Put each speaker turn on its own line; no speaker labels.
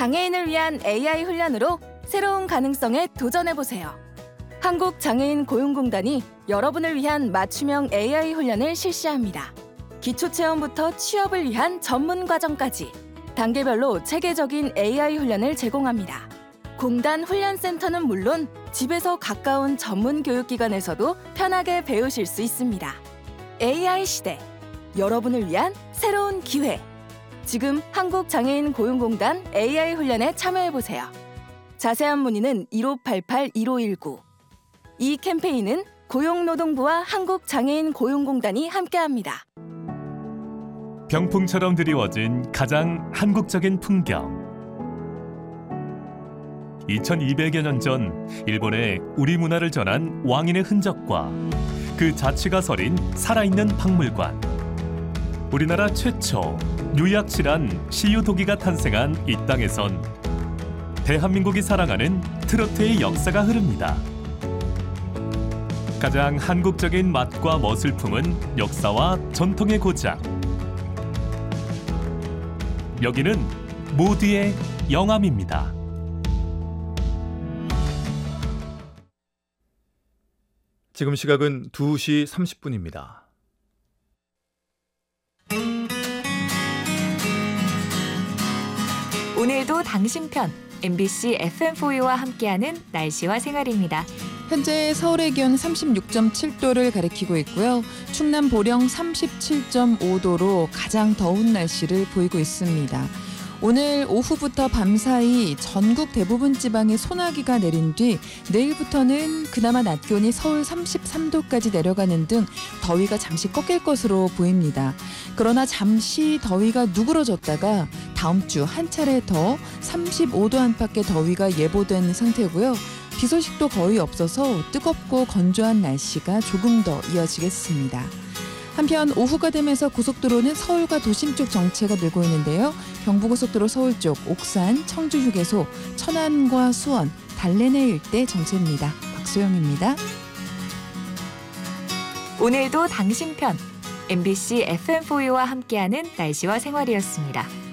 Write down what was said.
장애인을 위한 AI 훈련으로 새로운 가능성에 도전해보세요. 한국장애인고용공단이 여러분을 위한 맞춤형 AI 훈련을 실시합니다. 기초체험부터 취업을 위한 전문 과정까지 단계별로 체계적인 AI 훈련을 제공합니다. 공단 훈련센터는 물론 집에서 가까운 전문 교육기관에서도 편하게 배우실 수 있습니다. AI 시대, 여러분을 위한 새로운 기회. 지금 한국장애인고용공단 AI 훈련에 참여해보세요. 자세한 문의는 1588-1519. 이 캠페인은 고용노동부와 한국장애인고용공단이 함께합니다.
병풍처럼 드리워진 가장 한국적인 풍경. 2200여 년 전 일본에 우리 문화를 전한 왕인의 흔적과 그 자취가 서린 살아있는 박물관. 우리나라 최초 유약실한 시유도기가 탄생한 이 땅에선 대한민국이 사랑하는 트로트의 역사가 흐릅니다. 가장 한국적인 맛과 멋을 품은 역사와 전통의 고장. 여기는 모두의 영암입니다.
지금 시각은 2시 30분입니다.
오늘도 당신 편 MBC FM4U와 함께하는 날씨와 생활입니다.
현재 서울의 기온 36.7도를 가리키고 있고요. 충남 보령 37.5도로 가장 더운 날씨를 보이고 있습니다. 오늘 오후부터 밤사이 전국 대부분 지방에 소나기가 내린 뒤 내일부터는 그나마 낮 기온이 서울 33도까지 내려가는 등 더위가 잠시 꺾일 것으로 보입니다. 그러나 잠시 더위가 누그러졌다가 다음 주 한 차례 더 35도 안팎의 더위가 예보된 상태고요. 비 소식도 거의 없어서 뜨겁고 건조한 날씨가 조금 더 이어지겠습니다. 한편 오후가 되면서 고속도로는 서울과 도심 쪽 정체가 늘고 있는데요. 경부고속도로 서울 쪽 옥산, 청주휴게소, 천안과 수원, 달래내 일대 정체입니다. 박소영입니다.
오늘도 당신 편 MBC FM4U와 함께하는 날씨와 생활이었습니다.